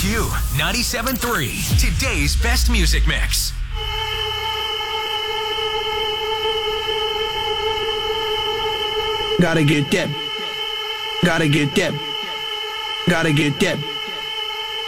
WSU 97.3, today's best music mix. Gotta get that. Gotta get that. Gotta get that.